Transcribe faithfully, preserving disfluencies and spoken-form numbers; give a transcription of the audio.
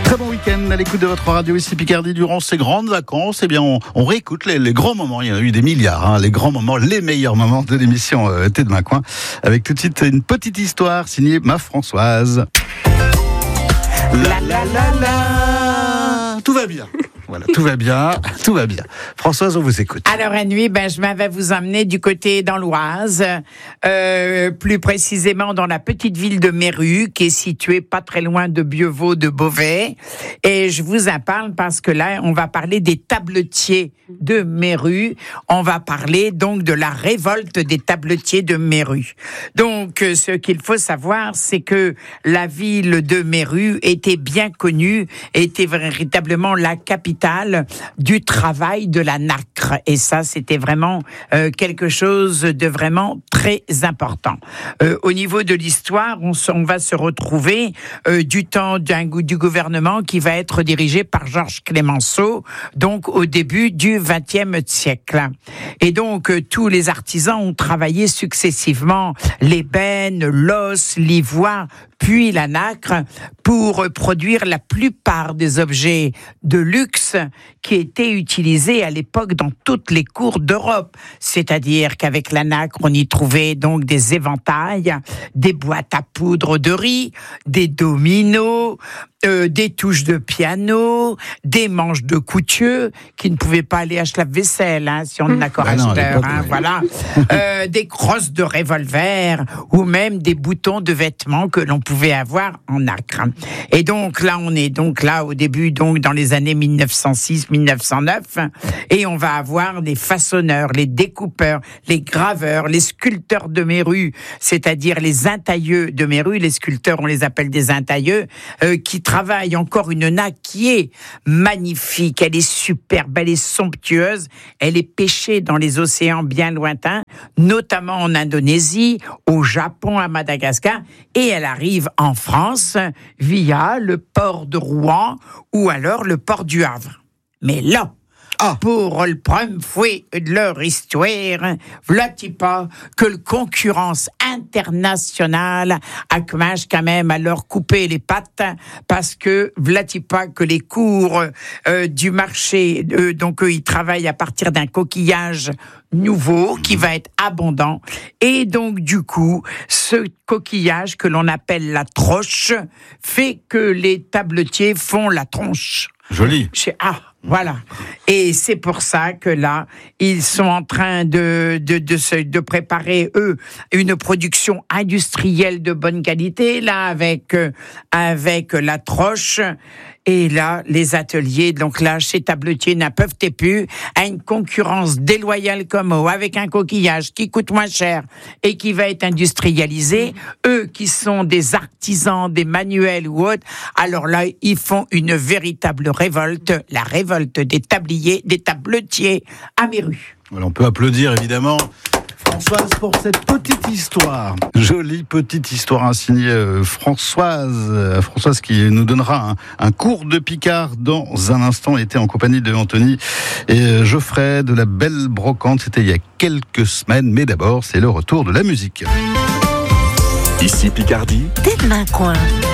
Très bon week-end à l'écoute de votre radio ici Picardie. Durant ces grandes vacances, eh bien, on, on réécoute les, les grands moments. Il y en a eu des milliards, hein, les grands moments, les meilleurs moments de l'émission euh, Thé de ma coin. Avec tout de suite une petite histoire signée ma Françoise. La la la la. Tout va bien. Voilà, tout va bien, tout va bien. Françoise, on vous écoute. Alors, à nuit, ben, je vais vous emmener du côté dans l'Oise, euh, plus précisément dans la petite ville de Méru, qui est située pas très loin de Bieuvaux, de Beauvais. Et je vous en parle parce que là, on va parler des tabletiers de Méru. On va parler donc de la révolte des tabletiers de Méru. Donc, ce qu'il faut savoir, c'est que la ville de Méru était bien connue, était véritablement la capitale du travail de la nacre. Et ça, c'était vraiment euh, quelque chose de vraiment très important. Euh, au niveau de l'histoire, on, on va se retrouver euh, du temps d'un, du gouvernement qui va être dirigé par Georges Clemenceau, donc au début du vingtième siècle. Et donc, euh, tous les artisans ont travaillé successivement l'ébène, l'os, l'ivoire, puis la nacre, pour produire la plupart des objets de luxe qui étaient utilisés à l'époque dans toutes les cours d'Europe. C'est-à-dire qu'avec la nacre, on y trouvait donc des éventails, des boîtes à poudre de riz, des dominos, euh, des touches de piano, des manches de couture qui ne pouvaient pas aller acheter la vaisselle, hein, si on en a bah non, acheteur, hein, oui. Voilà, euh, des crosses de revolver ou même des boutons de vêtements que l'on pouvait avoir en nacre. Et donc là, on est donc là au début, donc dans les années mille neuf cent six mille neuf cent neuf, et on va avoir les façonneurs, les découpeurs, les graveurs, les sculpteurs de Méru, c'est-à-dire les intailleux de Méru. Les sculpteurs, on les appelle des intailleux, euh, qui travaillent encore une nacre qui est magnifique, elle est superbe, elle est somptueuse, elle est pêchée dans les océans bien lointains, notamment en Indonésie, au Japon, à Madagascar, et elle arrive en France via le port de Rouen ou alors le port du Havre. Mais là, ah. pour le premier fois de leur histoire, v'là-t-il pas que la concurrence internationale a quand même à leur couper les pattes, parce que v'là-t-il pas que les cours euh, du marché, euh, donc eux, ils travaillent à partir d'un coquillage nouveau qui va être abondant, et donc du coup ce coquillage que l'on appelle la troche fait que les tabletiers font la tronche. Joli. Chez, ah, voilà. Et c'est pour ça que là, ils sont en train de, de, de, se, de préparer, eux, une production industrielle de bonne qualité, là, avec, euh, avec la troche. Et là, les ateliers, donc là, chez Tabletier, n'en peuvent plus, à une concurrence déloyale comme eux, avec un coquillage qui coûte moins cher et qui va être industrialisé. Eux qui sont des artisans, des manuels ou autres, alors là, ils font une véritable révolte, la révolte des tabliers, des tabletiers à Méru. Voilà, on peut applaudir évidemment Françoise pour cette petite histoire. Jolie petite histoire, hein, signée euh, Françoise. Euh, Françoise qui nous donnera un, un cours de Picard dans un instant. Elle était en compagnie de Anthony et euh, Geoffrey de la Belle Brocante. C'était il y a quelques semaines. Mais d'abord, c'est le retour de la musique. Ici Picardie. Thé de ma coin.